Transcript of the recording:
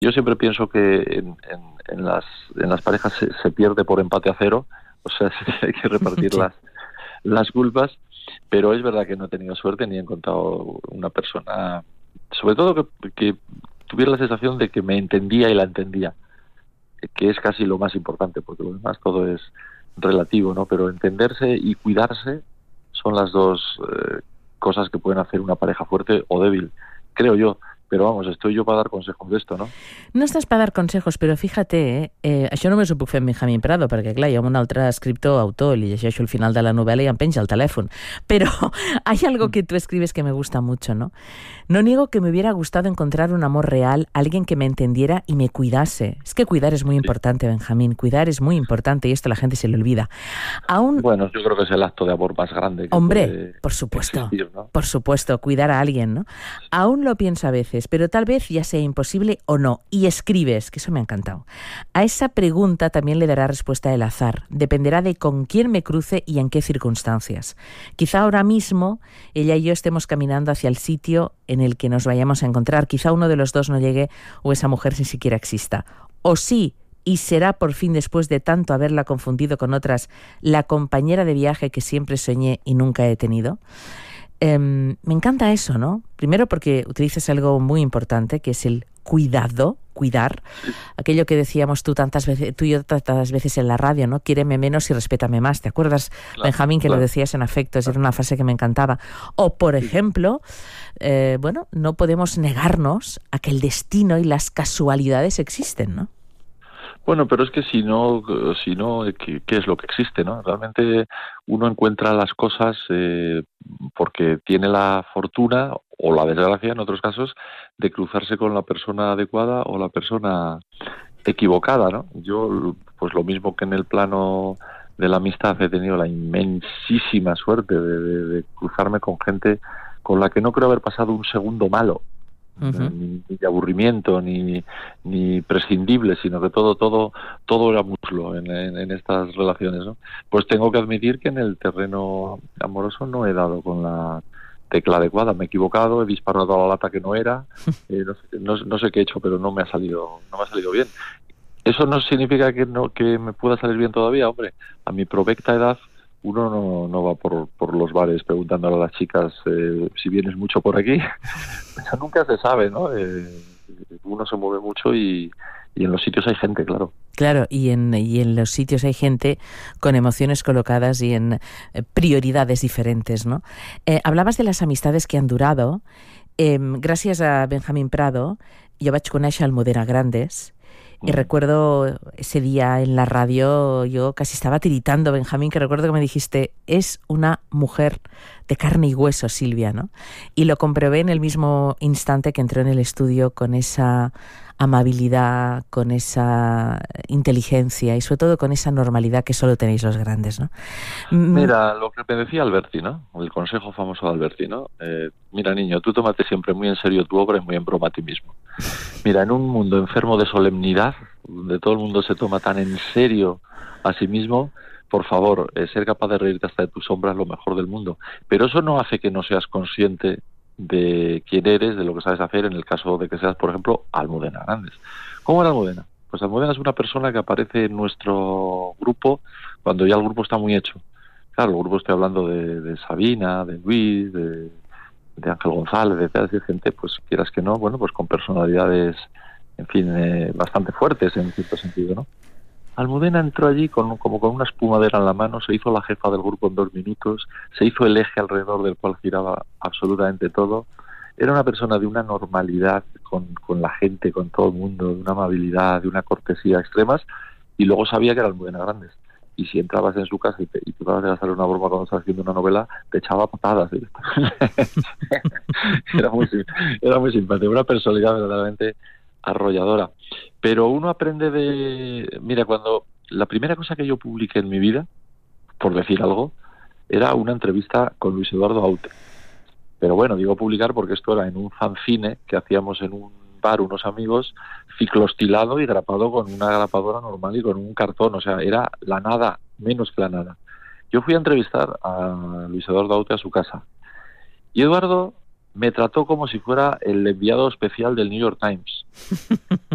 Yo siempre pienso que en las parejas se pierde por empate a cero, o sea, hay que repartir Sí. las culpas, pero es verdad que no he tenido suerte ni he encontrado una persona, sobre todo que tuviera la sensación de que me entendía y la entendía, que es casi lo más importante, porque lo demás todo es relativo, ¿no? Pero entenderse y cuidarse son las dos cosas que pueden hacer una pareja fuerte o débil, creo yo. Però, vamos, estoy yo para dar consejos d'esto, no? No estàs per dar consejos, però fíjate, això només ho puc fer amb Benjamín Prado, perquè, clar, hi ha un altre escriptor, autor, li llegeixo el final de la novel·la i em penja el teléfono. Pero hay algo que tú escribes que me gusta mucho, ¿no? No niego que me hubiera gustado encontrar un amor real, alguien que me entendiera y me cuidase. Es que cuidar es muy importante, Benjamín, cuidar es muy importante y esto la gente se le olvida. Aún... Bueno, yo creo que es el acto de amor más grande que Hombre, puede por supuesto, existir, ¿no? por supuesto, cuidar a alguien, ¿no? Aún lo pienso a veces, pero tal vez ya sea imposible o no. Y escribes, que eso me ha encantado. A esa pregunta también le dará respuesta el azar. Dependerá de con quién me cruce y en qué circunstancias. Quizá ahora mismo ella y yo estemos caminando hacia el sitio en el que nos vayamos a encontrar. Quizá uno de los dos no llegue o esa mujer ni siquiera exista. O sí, y será por fin, después de tanto haberla confundido con otras, la compañera de viaje que siempre soñé y nunca he tenido. Me encanta eso, ¿no? Primero porque utilizas algo muy importante, que es el cuidado, cuidar. Aquello que decíamos tú y yo tantas veces en la radio, ¿no? Quiéreme menos y respétame más. ¿Te acuerdas, claro, Benjamín, que lo decías en Afectos? Era una frase que me encantaba. O, por ejemplo, bueno, no podemos negarnos a que el destino y las casualidades existen, ¿no? Bueno, pero es que si no, ¿qué es lo que existe, no? Realmente uno encuentra las cosas porque tiene la fortuna o la desgracia, en otros casos, de cruzarse con la persona adecuada o la persona equivocada, ¿no? Yo, pues lo mismo que en el plano de la amistad, he tenido la inmensísima suerte de cruzarme con gente con la que no creo haber pasado un segundo malo. Ni de aburrimiento, ni prescindible, sino que todo era muslo en estas relaciones, ¿no? Pues tengo que admitir que en el terreno amoroso no he dado con la tecla adecuada, me he equivocado, he disparado a la lata que no era, no sé qué he hecho, pero no me ha salido bien. Eso no significa que me pueda salir bien todavía, hombre. A mi provecta edad uno no va por los bares preguntándole a las chicas si vienes mucho por aquí. Pero nunca se sabe, ¿no? Uno se mueve mucho y en los sitios hay gente, claro. Claro, y en los sitios hay gente con emociones colocadas y en prioridades diferentes, ¿no? Hablabas de las amistades que han durado. Gràcies a Benjamín Prado, jo vaig conèixer Almudena Grandes. Y recuerdo ese día en la radio, yo casi estaba tiritando, Benjamín, que recuerdo que me dijiste, es una mujer de carne y hueso, Silvia, ¿no? Y lo comprobé en el mismo instante que entró en el estudio con esa amabilidad, con esa inteligencia y sobre todo con esa normalidad que solo tenéis los grandes, ¿no? Mira, lo que me decía Alberti, ¿no? El consejo famoso de Alberti, ¿no? Mira, niño, tú tómate siempre muy en serio tu obra y muy en broma a ti mismo. Mira, en un mundo enfermo de solemnidad, donde todo el mundo se toma tan en serio a sí mismo, por favor, ser capaz de reírte hasta de tu sombra es lo mejor del mundo. Pero eso no hace que no seas consciente de quién eres, de lo que sabes hacer, en el caso de que seas, por ejemplo, Almudena Grandes. ¿Cómo era Almudena? Pues Almudena es una persona que aparece en nuestro grupo cuando ya el grupo está muy hecho. Claro, el grupo, estoy hablando de Sabina, de Luis, de Ángel González, de gente, pues quieras que no, bueno, pues con personalidades, en fin, bastante fuertes en cierto sentido, ¿no? Almudena entró allí como con una espumadera en la mano, se hizo la jefa del grupo en 2 minutos, se hizo el eje alrededor del cual giraba absolutamente todo. Era una persona de una normalidad con la gente, con todo el mundo, de una amabilidad, de una cortesía extremas, y luego sabía que era Almudena Grandes. Y si entrabas en su casa y tratabas de hacer una broma cuando estabas haciendo una novela, te echaba patadas. Era muy simpático, una personalidad verdaderamente arrolladora. Pero uno aprende Mira, cuando la primera cosa que yo publiqué en mi vida, por decir algo, era una entrevista con Luis Eduardo Aute. Pero bueno, digo publicar porque esto era en un fanzine que hacíamos en un bar unos amigos, ciclostilado y grapado con una grapadora normal y con un cartón, o sea, era la nada, menos que la nada. Yo fui a entrevistar a Luis Eduardo Aute a su casa y Eduardo me trató como si fuera el enviado especial del New York Times.